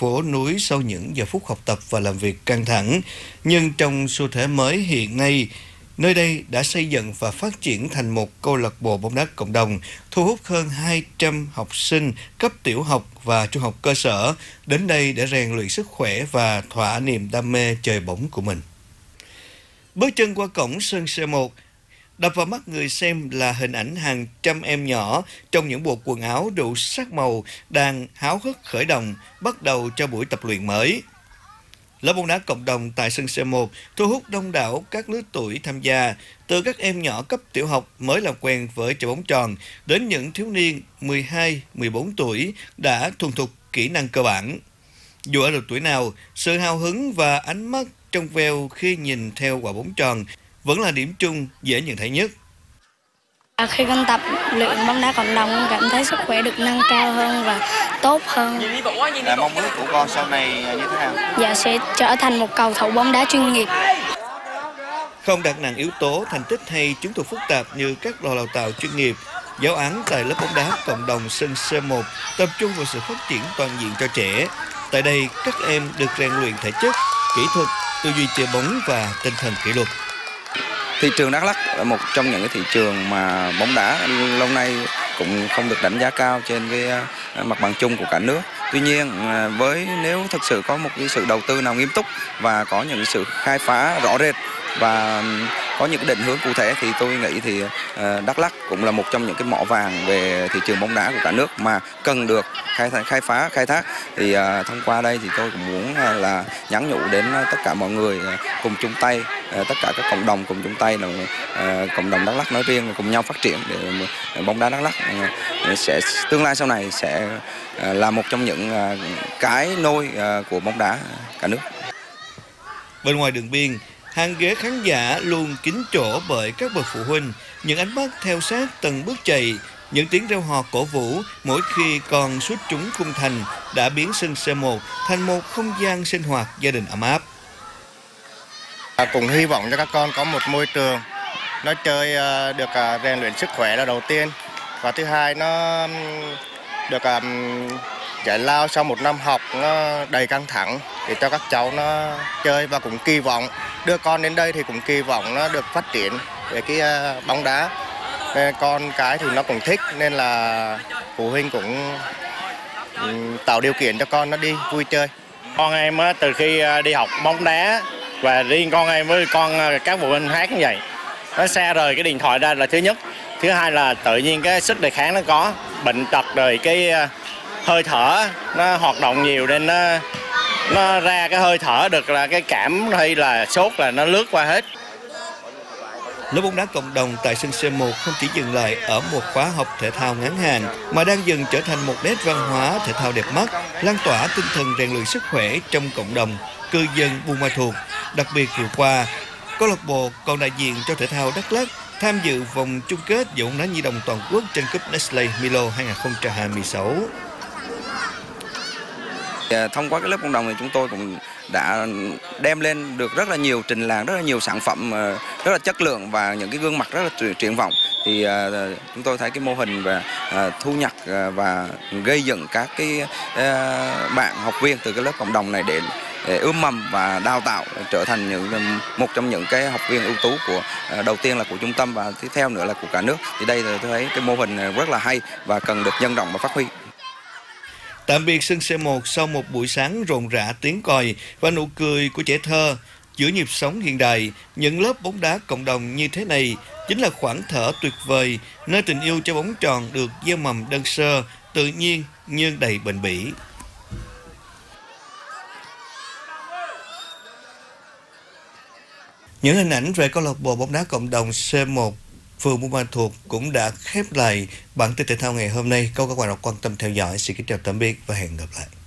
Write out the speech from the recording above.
phố núi sau những giờ phút học tập và làm việc căng thẳng. Nhưng trong xu thế mới hiện nay, nơi đây đã xây dựng và phát triển thành một câu lạc bộ bóng đá cộng đồng, thu hút hơn 200 học sinh cấp tiểu học và trung học cơ sở đến đây để rèn luyện sức khỏe và thỏa niềm đam mê chơi bóng của mình. Bước chân qua cổng sân C1, đập vào mắt người xem là hình ảnh hàng trăm em nhỏ trong những bộ quần áo đủ sắc màu đang háo hức khởi động, bắt đầu cho buổi tập luyện mới. Lớp bóng đá cộng đồng tại sân C1 thu hút đông đảo các lứa tuổi tham gia, từ các em nhỏ cấp tiểu học mới làm quen với chơi bóng tròn đến những thiếu niên 12, 14 tuổi đã thuần thục kỹ năng cơ bản. Dù ở độ tuổi nào, sự hào hứng và ánh mắt trong veo khi nhìn theo quả bóng tròn vẫn là điểm chung dễ nhận thấy nhất. Khi con tập luyện bóng đá cộng đồng, con cảm thấy sức khỏe được nâng cao hơn và tốt hơn. Mong ước của con sau này như thế nào? Dạ sẽ trở thành một cầu thủ bóng đá chuyên nghiệp. Không đặt nặng yếu tố thành tích hay chứng thuật phức tạp như các lò đào tạo chuyên nghiệp, giáo án tại lớp bóng đá cộng đồng sân C1 tập trung vào sự phát triển toàn diện cho trẻ. Tại đây, các em được rèn luyện thể chất, kỹ thuật, tư duy chơi bóng và tinh thần kỷ luật. Thị trường Đắk Lắk là một trong những cái thị trường mà bóng đá lâu nay cũng không được đánh giá cao trên cái mặt bằng chung của cả nước. Tuy nhiên, nếu thực sự có một cái sự đầu tư nào nghiêm túc và có những sự khai phá rõ rệt và có những định hướng cụ thể thì tôi nghĩ thì Đắk Lắk cũng là một trong những cái mỏ vàng về thị trường bóng đá của cả nước mà cần được khai thác. Thì thông qua đây thì tôi cũng muốn là nhắn nhủ đến tất cả mọi người cùng chung tay, tất cả các cộng đồng cùng chung tay, là cộng đồng Đắk Lắk nói riêng cùng nhau phát triển để bóng đá Đắk Lắk sẽ tương lai sau này sẽ là một trong những cái nôi của bóng đá cả nước. Bên ngoài đường biên, hàng ghế khán giả luôn kín chỗ bởi các bậc phụ huynh, những ánh mắt theo sát từng bước chạy, những tiếng reo hò cổ vũ mỗi khi con sút trúng khung thành đã biến sân C1 thành một không gian sinh hoạt gia đình ấm áp. Cũng hy vọng cho các con có một môi trường nó chơi được rèn luyện sức khỏe là đầu tiên, và thứ hai nó được giải lao sau một năm học nó đầy căng thẳng để cho các cháu nó chơi, và cũng kỳ vọng đưa con đến đây thì cũng kỳ vọng nó được phát triển về cái bóng đá. Nên con cái thì nó cũng thích nên là phụ huynh cũng tạo điều kiện cho con nó đi vui chơi. Con em từ khi đi học bóng đá, và riêng con em với các phụ huynh khác như vậy, nó xa rời cái điện thoại ra là thứ nhất. Thứ hai là tự nhiên cái sức đề kháng nó có, bệnh tật rồi cái hơi thở nó hoạt động nhiều nên nó ra cái hơi thở được, là cái cảm hay là sốt là nó lướt qua hết. Lớp bóng đá cộng đồng tại sân C1 không chỉ dừng lại ở một khóa học thể thao ngắn hạn mà đang dần trở thành một nét văn hóa thể thao đẹp mắt, lan tỏa tinh thần rèn luyện sức khỏe trong cộng đồng cư dân Buôn Ma Thuột. Đặc biệt vừa qua, câu lạc bộ còn đại diện cho thể thao Đắk Lắk tham dự vòng chung kết giải bóng đá nhi đồng toàn quốc trên cúp Nestlé Milo 2026. Thông qua cái lớp cộng đồng này chúng tôi cũng đã đem lên được rất là nhiều trình làng, rất là nhiều sản phẩm rất là chất lượng và những cái gương mặt rất là triển vọng. Thì chúng tôi thấy cái mô hình về thu nhập và gây dựng các cái bạn học viên từ cái lớp cộng đồng này để ươm mầm và đào tạo trở thành một trong những cái học viên ưu tú của đầu tiên là của trung tâm và tiếp theo nữa là của cả nước. Thì đây tôi thấy cái mô hình rất là hay và cần được nhân rộng và phát huy. Tạm biệt sân C1 sau một buổi sáng rộn rã tiếng còi và nụ cười của trẻ thơ. Giữa nhịp sống hiện đại, những lớp bóng đá cộng đồng như thế này chính là khoảng thở tuyệt vời, nơi tình yêu cho bóng tròn được gieo mầm đơn sơ, tự nhiên nhưng đầy bền bỉ. Những hình ảnh về câu lạc bộ bóng đá cộng đồng C1 phường Buôn Ma Thuột cũng đã khép lại bản tin thể thao ngày hôm nay. Các bạn quan tâm theo dõi. Xin kính chào tạm biệt và hẹn gặp lại.